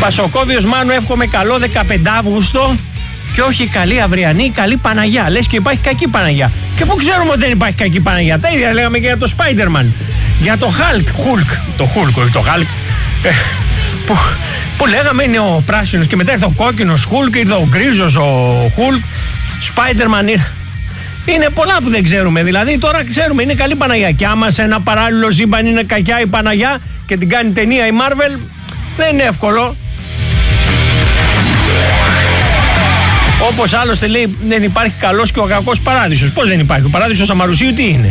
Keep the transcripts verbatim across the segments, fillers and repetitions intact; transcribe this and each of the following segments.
Πασοκόβιος Μάνου, εύχομαι καλό δεκαπέντε Αυγούστο και όχι καλή αυριανή, καλή Παναγιά. Λες και υπάρχει κακή Παναγιά. Και πού ξέρουμε ότι δεν υπάρχει κακή Παναγιά? Τα ίδια λέγαμε και για το Spider-Man. Για το Hulk. Hulk. Το Hulk, όχι το Hulk. Ε, που, που λέγαμε είναι ο πράσινος και μετά ήρθε ο κόκκινος Hulk, ήρθε ο γκρίζος ο Hulk. Spider-Man είναι. Είναι πολλά που δεν ξέρουμε. Δηλαδή τώρα ξέρουμε είναι καλή Παναγιά. Και άμα σε ένα παράλληλο σύμπαν είναι κακιά η Παναγιά και την κάνει ταινία η Marvel, δεν είναι εύκολο. Όπως άλλωστε λέει δεν υπάρχει καλός και ο κακός παράδεισος. Πώς δεν υπάρχει? Ο παράδεισος Αμαρουσίου τι είναι?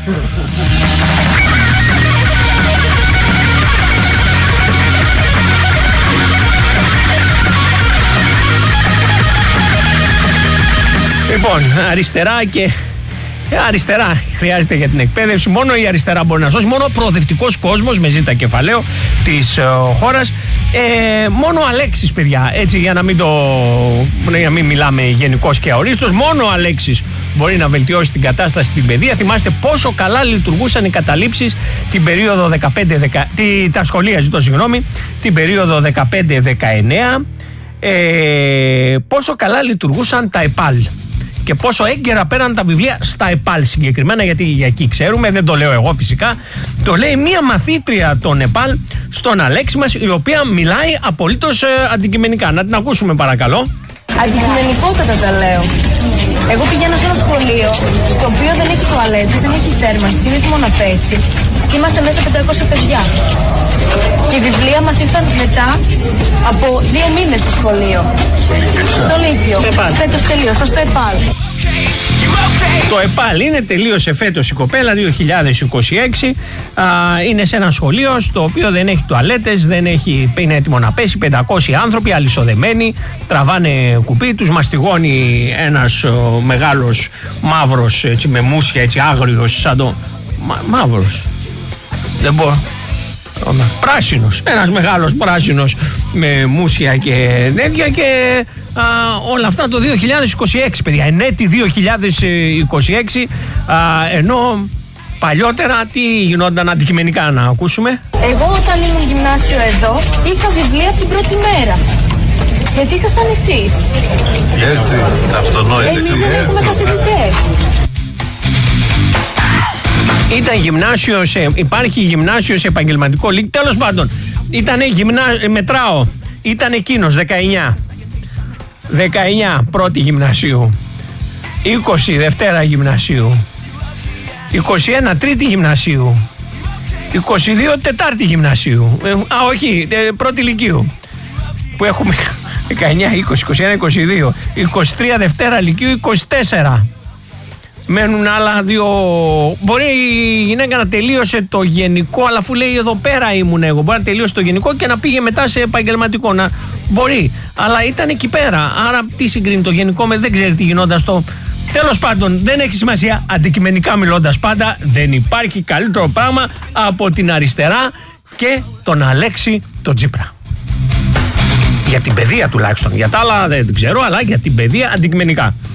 Λοιπόν, αριστερά και αριστερά χρειάζεται για την εκπαίδευση. Μόνο η αριστερά μπορεί να σώσει. Μόνο ο προοδευτικός κόσμος με ζήτα κεφαλαίο της ε, χώρας. Ε, μόνο ο Αλέξης, παιδιά, έτσι για να μην, το, για να μην μιλάμε γενικώς και αορίστος, μόνο ο Αλέξης μπορεί να βελτιώσει την κατάσταση στην παιδεία. Θυμάστε πόσο καλά λειτουργούσαν οι καταλήψεις την περίοδο δεκαπέντε δέκα, τη, τα σχολεία, ζητώ συγγνώμη, την περίοδο δεκαπέντε δεκαεννέα. Ε, πόσο καλά λειτουργούσαν τα ΕΠΑΛ. Και πόσο έγκαιρα πέραν τα βιβλία στα ΕΠΑΛ συγκεκριμένα, γιατί για εκεί ξέρουμε, δεν το λέω εγώ φυσικά, το λέει μία μαθήτρια των ΕΠΑΛ στον Αλέξη μας, η οποία μιλάει απολύτως ε, αντικειμενικά. Να την ακούσουμε παρακαλώ. Αντικειμενικότατα τα λέω. Εγώ πηγαίνω σε ένα σχολείο το οποίο δεν έχει τουαλέτες, δεν έχει θέρμανση, είναι έτοιμο να πέσει. Και είμαστε μέσα πεντακόσια παιδιά. Και η βιβλία μας ήρθαν μετά από δύο μήνες στο σχολείο. Στο Λύκειο. Φέτος τελείωσα στο ΕΠΑΛ. Το ΕΠΑΛ είναι, τελείωσε φέτος η κοπέλα, δύο χιλιάδες είκοσι έξι. Α, είναι σε ένα σχολείο στο οποίο δεν έχει τουαλέτες, δεν έχει, είναι έτοιμο να πέσει. πεντακόσιοι άνθρωποι αλυσοδεμένοι, τραβάνε κουπί, τους μαστιγώνει ένας ο, μεγάλος μαύρος, έτσι, με μουσια, έτσι άγριος, σαν το. Μα, μαύρος. Δεν μπορώ. Πράσινος, ένας μεγάλος πράσινος με μουσια και τέτοια και α, όλα αυτά το δύο χιλιάδες είκοσι έξι, παιδιά, εν έτη δύο χιλιάδες είκοσι έξι, α, ενώ παλιότερα τι γινόταν αντικειμενικά, να ακούσουμε. Εγώ όταν ήμουν γυμνάσιο εδώ είχα βιβλία από την πρώτη μέρα. Γιατί ήσασταν εσείς? Έτσι, αυτονόητη. Εμείς δεν έχουμε καθηγητές. Ήταν γυμνάσιο σε, υπάρχει γυμνάσιο σε επαγγελματικό λύκειο. Τέλος πάντων, ήτανε γυμνά, μετράω. Ήταν εκείνος δεκαεννιά. δεκαεννιά πρώτη γυμνασίου. είκοσι Δευτέρα γυμνασίου. είκοσι ένα τρίτη γυμνασίου. είκοσι δύο Τετάρτη γυμνασίου. Ε, α, όχι, ε, πρώτη λυκείου. Που έχουμε δεκαεννιά, είκοσι, είκοσι ένα, είκοσι δύο. είκοσι τρία Δευτέρα λυκείου, είκοσι τέσσερα. Μένουν άλλα δύο. Μπορεί η γυναίκα να τελείωσε το γενικό, αλλά αφού λέει εδώ πέρα ήμουν εγώ. Μπορεί να τελείωσε το γενικό και να πήγε μετά σε επαγγελματικό. Να... Μπορεί. Αλλά ήταν εκεί πέρα. Άρα τι συγκρίνει το γενικό με, δεν ξέρει τι γινόταν στο. Τέλος πάντων, δεν έχει σημασία. Αντικειμενικά μιλώντας πάντα, δεν υπάρχει καλύτερο πράγμα από την αριστερά και τον Αλέξη τον Τσίπρα. Για την παιδεία τουλάχιστον. Για τα άλλα δεν ξέρω, αλλά για την παιδεία αντικειμενικά.